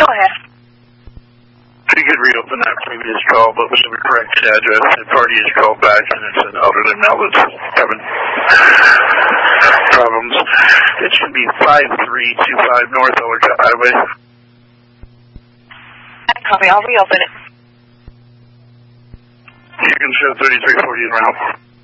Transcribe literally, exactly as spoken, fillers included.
ahead. You could reopen that previous call, but with the correct address. The party has called back, and it's an elderly male that's having problems. It should be five three two five North Ellicott Highway. Copy, I'll reopen it. You can show thirty-three forty en route.